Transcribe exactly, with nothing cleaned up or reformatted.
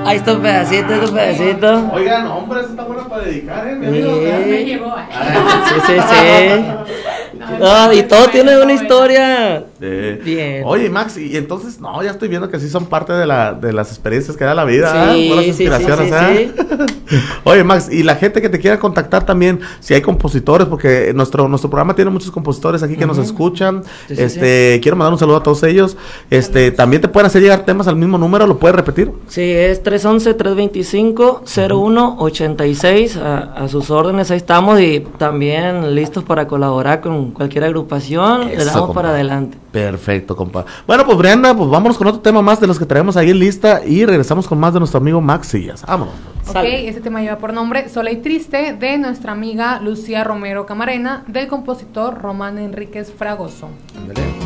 Ahí está un pedacito, es un pedacito. Oigan, hombre, eso está bueno para dedicar, ¿eh? Mi amigo. Sí. Me llevó. Sí, sí, sí. No, y todo tiene una historia. Eh, Bien. Oye, Max, y entonces, no, ya estoy viendo que sí son parte de, la, de las experiencias que da la vida, Sí, ¿eh? Buenas sí, sí, inspiraciones, sí, ¿eh? sí. Oye, Max, y la gente que te quiera contactar también, si hay compositores, porque nuestro nuestro programa tiene muchos compositores aquí que uh-huh. nos escuchan, sí, sí, este, sí. quiero mandar un saludo a todos ellos, este, Saludos. También te pueden hacer llegar temas al mismo número, ¿lo puedes repetir? Sí, es tres once, tres veinticinco, cero uno ochenta y seis, a, a sus órdenes, ahí estamos, y también listos para colaborar con cualquier agrupación. Eso, le damos compa. Para adelante. Perfecto, compa. Bueno, pues Brenda, pues vámonos con otro tema más de los que traemos ahí en lista y regresamos con más de nuestro amigo Max Sillas. Vámonos. Ok, Salve. Este tema lleva por nombre Sola y Triste, de nuestra amiga Lucía Romero Camarena, del compositor Román Enríquez Fragoso. ¿Vale?